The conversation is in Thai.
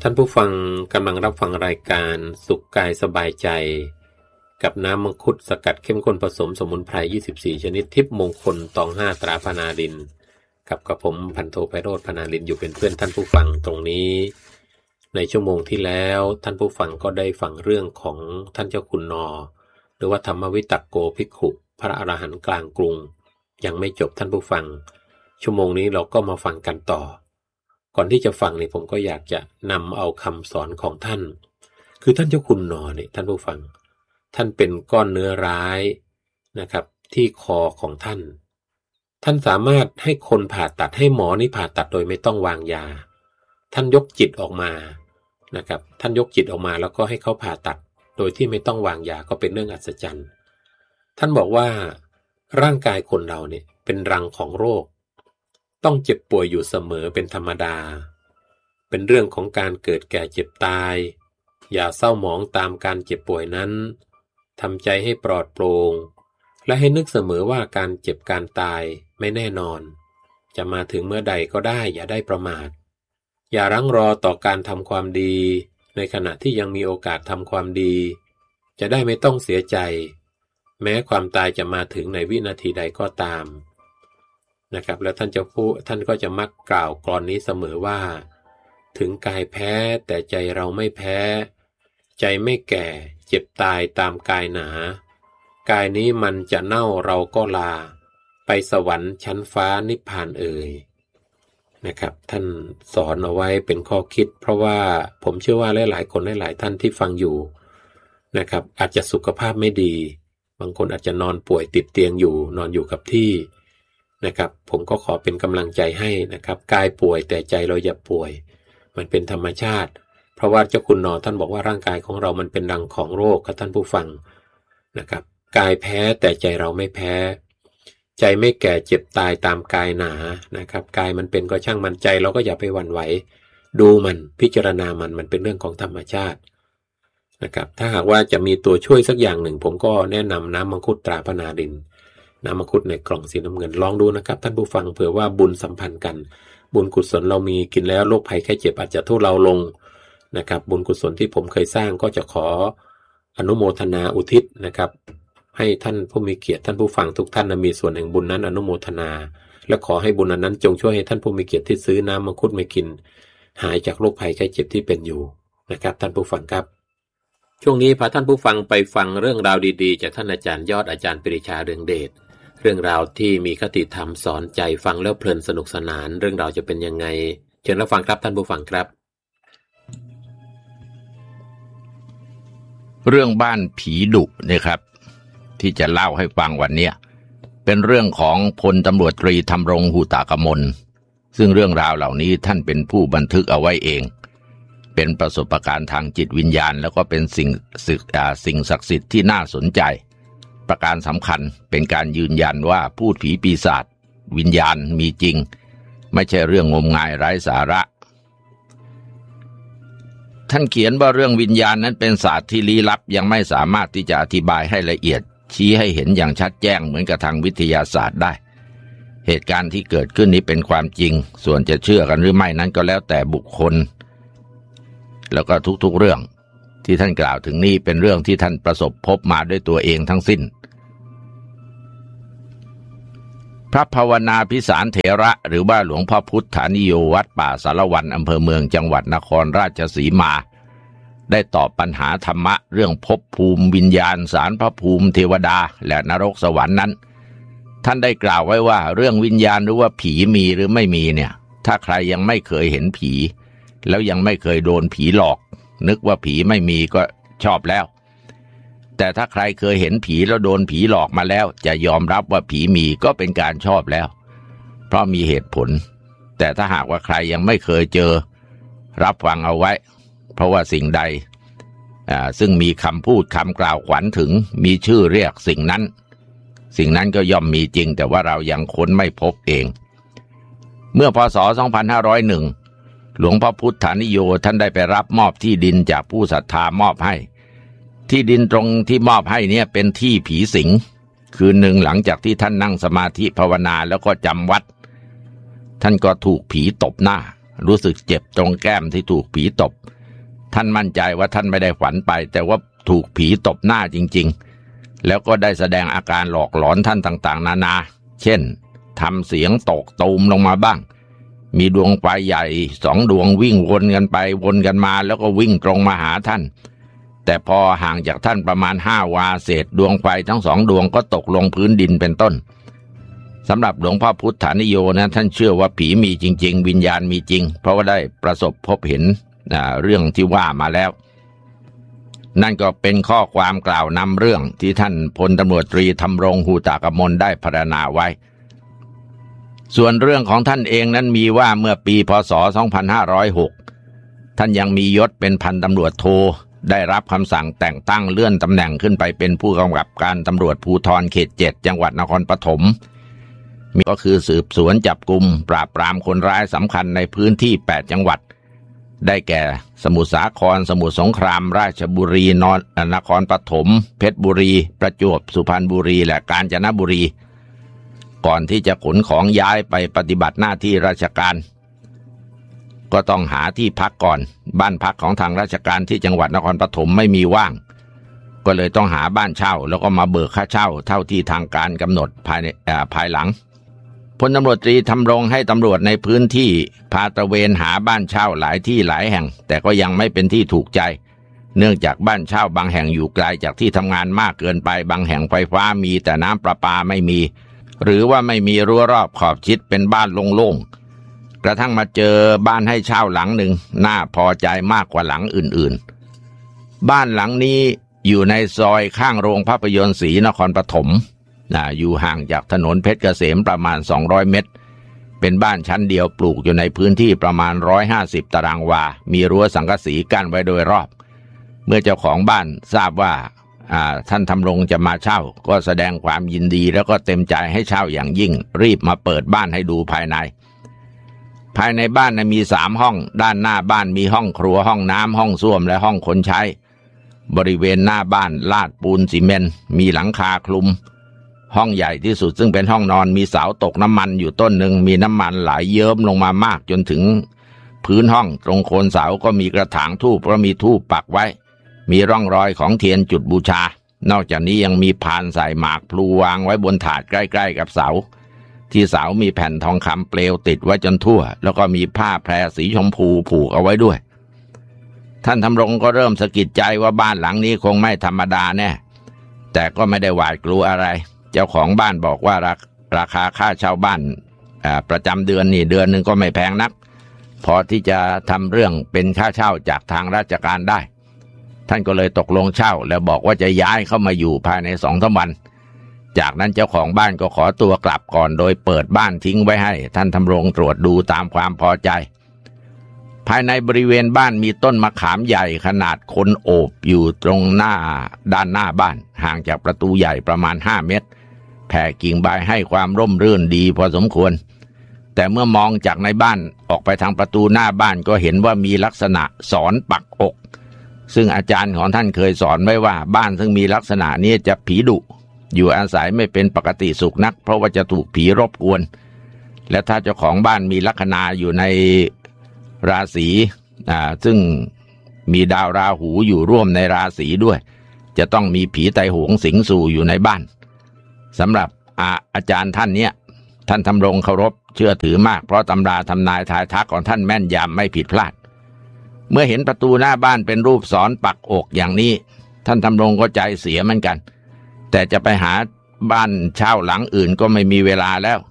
ท่านผู้ฟังกำลังรับฟังรายการสุขกายสบายใจกับน้ำมังคุดสกัดเข้มข้นผสมสมุนไพร24ชนิดทิพย์มงคลตอง5ตราพนารินกับผมพันโทไพโรจน์พนารินอยู่เป็นเพื่อนท่านผู้ฟังตรงนี้ในชั่วโมงที่แล้วท่านผู้ฟังก็ได้ฟังเรื่องของท่านเจ้าคุณนอหรือว่าธรรมวิตักโกภิกขุพระอรหันต์กลางกรุงยังไม่จบท่านผู้ฟังชั่วโมงนี้เราก็มาฟังกันต่อก่อนที่จะฟังนี่ผมก็อยากจะนำเอาคำสอนของท่านคือท่านเจ้าคุณนอเนี่ยท่านผู้ฟังท่านเป็นก้อนเนื้อร้ายนะครับที่คอของท่านสามารถให้คนผ่าตัดให้หมอนี่ผ่าตัดโดยไม่ต้องวางยาท่านยกจิตออกมานะครับท่านยกจิตออกมาแล้วก็ให้เขาผ่าตัดโดยที่ไม่ต้องวางยาก็เป็นเรื่องอัศจรรย์ท่านบอกว่าร่างกายคนเราเนี่ยเป็นรังของโรคต้องเจ็บป่วยอยู่เสมอเป็นธรรมดาเป็นเรื่องของการเกิดแก่เจ็บตายอย่าเศร้าหมองตามการเจ็บป่วยนั้นทำใจให้ปลอดโปร่งและให้นึกเสมอว่าการเจ็บการตายไม่แน่นอนจะมาถึงเมื่อใดก็ได้อย่าได้ประมาทอย่ารั้งรอต่อการทำความดีในขณะที่ยังมีโอกาสทำความดีจะได้ไม่ต้องเสียใจแม้ความตายจะมาถึงในวินาทีใดก็ตามนะครับแล้วท่านก็จะมักกล่าวกลอนนี้เสมอว่าถึงกายแพ้แต่ใจเราไม่แพ้ใจไม่แก่เจ็บตายตามกายหนากายนี้มันจะเน่าเราก็ลาไปสวรรค์ชั้นฟ้านิพพานเอ่ยนะครับท่านสอนเอาไว้เป็นข้อคิดเพราะว่าผมเชื่อว่าหลายๆคนหลายๆท่านที่ฟังอยู่นะครับอาจจะสุขภาพไม่ดีบางคนอาจจะนอนป่วยติดเตียงอยู่นอนอยู่กับที่นะครับผมก็ขอเป็นกำลังใจให้นะครับกายป่วยแต่ใจเราอย่าป่วยมันเป็นธรรมชาติเพราะว่าเจ้าคุณนอท่านบอกว่าร่างกายของเรามันเป็นรังของโรคครับท่านผู้ฟังนะครับกายแพ้แต่ใจเราไม่แพ้ใจไม่แก่เจ็บตายตามกายหนานะครับกายมันเป็นก็ช่างมันใจเราก็อย่าไปหวั่นไหวดูมันพิจารณามันเป็นเรื่องของธรรมชาตินะครับถ้าหากว่าจะมีตัวช่วยสักอย่างหนึ่งผมก็แนะนำน้ำมังคุดตราพนารินน้ำมังคุดในกล่องสีน้ำเงินลองดูนะครับท่านผู้ฟังเผื่อว่าบุญสัมพันธ์กันบุญกุศลเรามีกินแล้วโรคภัยแค่เจ็บอาจจะทุเลาลงนะครับบุญกุศลที่ผมเคยสร้างก็จะขออนุโมทนาอุทิศนะครับให้ท่านผู้มีเกียรติท่านผู้ฟังทุกท่านมีส่วนแห่งบุญนั้นอนุโมทนาและขอให้บุญนั้นจงช่วยให้ท่านผู้มีเกียรติที่ซื้อน้ำมังคุดมากินหายจากโรคภัยแค่เจ็บที่เป็นอยู่นะครับท่านผู้ฟังครับช่วงนี้พาท่านผู้ฟังไปฟังเรื่องราวดีๆจากท่านอาจารย์ยอดอาจารย์ปรีชาเรืองเดชเรื่องราวที่มีคติธรรมสอนใจฟังแล้วเพลินสนุกสนานเรื่องราวจะเป็นยังไงเชิญรับฟังครับท่านผู้ฟังครับเรื่องบ้านผีดุเนี่ยครับที่จะเล่าให้ฟังวันนี้เป็นเรื่องของพลตำรวจตรีธำรงหูตากมลซึ่งเรื่องราวเหล่านี้ท่านเป็นผู้บันทึกเอาไว้เองเป็นประสบการณ์ทางจิตวิญญาณแล้วก็เป็นสิ่งศักดิ์สิทธิ์ที่น่าสนใจประการสำคัญเป็นการยืนยันว่าพูดผีปีศาจวิญญาณมีจริงไม่ใช่เรื่องงมงายไร้สาระท่านเขียนว่าเรื่องวิญญาณนั้นเป็นศาสตร์ที่ลี้ลับยังไม่สามารถที่จะอธิบายให้ละเอียดชี้ให้เห็นอย่างชัดแจ้งเหมือนกับทางวิทยาศาสตร์ได้เหตุการณ์ที่เกิดขึ้นนี้เป็นความจริงส่วนจะเชื่อกันหรือไม่นั้นก็แล้วแต่บุคคลแล้วก็ทุกๆเรื่องที่ท่านกล่าวถึงนี้เป็นเรื่องที่ท่านประสบพบมาด้วยตัวเองทั้งสิ้นพระภาวนาภิสารเถระหรือว่าหลวงพ่อพุทธานิโยวัดป่าสารวันอำเภอเมืองจังหวัดนครราชสีมาได้ตอบปัญหาธรรมะเรื่องภพภูมิวิญญาณศาลพระภูมิเทวดาและนรกสวรรค์นั้นท่านได้กล่าวไว้ว่าเรื่องวิญญาณหรือว่าผีมีหรือไม่มีเนี่ยถ้าใครยังไม่เคยเห็นผีแล้วยังไม่เคยโดนผีหลอกนึกว่าผีไม่มีก็ชอบแล้วแต่ถ้าใครเคยเห็นผีแล้วโดนผีหลอกมาแล้วจะยอมรับว่าผีมีก็เป็นการชอบแล้วเพราะมีเหตุผลแต่ถ้าหากว่าใครยังไม่เคยเจอรับฟังเอาไว้เพราะว่าสิ่งใดซึ่งมีคำพูดคำกล่าวขวัญถึงมีชื่อเรียกสิ่งนั้นก็ย่อมมีจริงแต่ว่าเรายังค้นไม่พบเองเมื่อพ.ศ. 2501หลวงพ่อพุทธานิโยท่านได้ไปรับมอบที่ดินจากผู้ศรัทธามอบให้ที่ดินตรงที่มอบให้เนี่ยเป็นที่ผีสิงคืนหนึ่งหลังจากที่ท่านนั่งสมาธิภาวนาแล้วก็จำวัดท่านก็ถูกผีตบหน้ารู้สึกเจ็บตรงแก้มที่ถูกผีตบท่านมั่นใจว่าท่านไม่ได้ฝันไปแต่ว่าถูกผีตบหน้าจริงๆแล้วก็ได้แสดงอาการหลอกหลอนท่านต่างๆนานาเช่นทำเสียงตกตูมลงมาบ้างมีดวงไฟใหญ่2 ดวงวิ่งวนกันไปวนกันมาแล้วก็วิ่งตรงมาหาท่านแต่พอห่างจากท่านประมาณ5 วาเศษดวงไฟทั้ง2 ดวงก็ตกลงพื้นดินเป็นต้นสำหรับหลวงพ่อพุทธานิโยนะท่านเชื่อว่าผีมีจริงๆวิญญาณมีจริงเพราะว่าได้ประสบพบเห็นเรื่องที่ว่ามาแล้วนั่นก็เป็นข้อความกล่าวนำเรื่องที่ท่านพลตำรวจตรีธำรงหูตากมลได้พรรณนาไว้ส่วนเรื่องของท่านเองนั้นมีว่าเมื่อปีพศ 2506 ท่านยังมียศเป็นพันตำรวจโทได้รับคำสั่งแต่งตั้งเลื่อนตำแหน่งขึ้นไปเป็นผู้กำกับการตำรวจภูธรเขต 7 จังหวัดนครปฐมมีก็คือสืบสวนจับกุมปราบปรามคนร้ายสำคัญในพื้นที่ 8 จังหวัดได้แก่สมุทรสาครสมุทรสงครามราชบุรีนครปฐมเพชรบุรีประจวบสุพรรณบุรีและกาญจนบุรีก่อนที่จะขนของย้ายไปปฏิบัติหน้าที่ราชการก็ต้องหาที่พักก่อนบ้านพักของทางราชการที่จังหวัดนครปฐมไม่มีว่างก็เลยต้องหาบ้านเช่าแล้วก็มาเบิกค่าเช่าเท่าที่ทางการกำหนดภายหลังพลตำรวจตรีธำรงให้ตำรวจในพื้นที่พาตระเวนหาบ้านเช่าหลายที่หลายแห่งแต่ก็ยังไม่เป็นที่ถูกใจเนื่องจากบ้านเช่าบางแห่งอยู่ไกลจากที่ทำงานมากเกินไปบางแห่งไฟฟ้ามีแต่น้ำประปาไม่มีหรือว่าไม่มีรั้วรอบขอบชิดเป็นบ้านโล่งๆกระทั่งมาเจอบ้านให้เช่าหลังหนึ่งน่าพอใจมากกว่าหลังอื่นๆบ้านหลังนี้อยู่ในซอยข้างโรงภาพยนตร์ศรีนครปฐมอยู่ห่างจากถนนเพชรเกษมประมาณ200 เมตรเป็นบ้านชั้นเดียวปลูกอยู่ในพื้นที่ประมาณ150 ตารางวามีรั้วสังกะสีกั้นไว้โดยรอบเมื่อเจ้าของบ้านทราบว่าท่านธำรงจะมาเช่าก็แสดงความยินดีแล้วก็เต็มใจให้เช่าอย่างยิ่งรีบมาเปิดบ้านให้ดูภายในบ้านมี3 ห้องด้านหน้าบ้านมีห้องครัวห้องน้ำห้องส้วมและห้องคนใช้บริเวณหน้าบ้านลาดปูนซีเมนต์มีหลังคาคลุมห้องใหญ่ที่สุดซึ่งเป็นห้องนอนมีเสาตกน้ำมันอยู่ต้นหนึ่งมีน้ำมันไหลเยิ้มลงมามากจนถึงพื้นห้องตรงโคนเสาก็มีกระถางธูปเพราะมีธูปปักไว้มีร่องรอยของเทียนจุดบูชานอกจากนี้ยังมีพานใส่หมากพลูวางไว้บนถาดใกล้ๆกับเสาที่เสามีแผ่นทองคำเปลวติดไว้จนทั่วแล้วก็มีผ้าแพรสีชมพูผูกเอาไว้ด้วยท่านธำรงก็เริ่มสะกิดใจว่าบ้านหลังนี้คงไม่ธรรมดาแน่แต่ก็ไม่ได้หวาดกลัวอะไรเจ้าของบ้านบอกว่าราคาค่าเช่าบ้านประจำเดือนนี่เดือนหนึ่งก็ไม่แพงนักพอที่จะทำเรื่องเป็นค่าเช่าจากทางราชการได้ท่านก็เลยตกลงเช่าแล้วบอกว่าจะย้ายเข้ามาอยู่ภายใน 2-3 วันจากนั้นเจ้าของบ้านก็ขอตัวกลับก่อนโดยเปิดบ้านทิ้งไว้ให้ท่านธำรงตรวจดูตามความพอใจภายในบริเวณบ้านมีต้นมะขามใหญ่ขนาดคนโอบอยู่ตรงด้านหน้าบ้านห่างจากประตูใหญ่ประมาณ5 เมตรแผ่กิ่งใบให้ความร่มรื่นดีพอสมควรแต่เมื่อมองจากในบ้านออกไปทางประตูหน้าบ้านก็เห็นว่ามีลักษณะสอนปักอกซึ่งอาจารย์ของท่านเคยสอนไว้ว่าบ้านซึ่งมีลักษณะนี้จะผีดุอยู่อาศัยไม่เป็นปกติสุขนักเพราะว่าจะถูกผีรบกวนและถ้าเจ้าของบ้านมีลัคนาอยู่ในราศีซึ่งมีดาวราหูอยู่ร่วมในราศีด้วยจะต้องมีผีไตโหงสิงสู่อยู่ในบ้านสำหรับอาจารย์ท่านเนี้ยท่านธำรงเคารพเชื่อถือมากเพราะตำราทำนายทายทักของท่านแม่นยำไม่ผิดพลาดเมื่อเห็นประตูหน้าบ้านเป็นรูปสอนปักอกอย่างนี้ท่านธำรงก็ใจเสียเหมือนกันแต่จะไปหาบ้านเช่าหลังอื่นก็ไม่มีเวลาแล้ว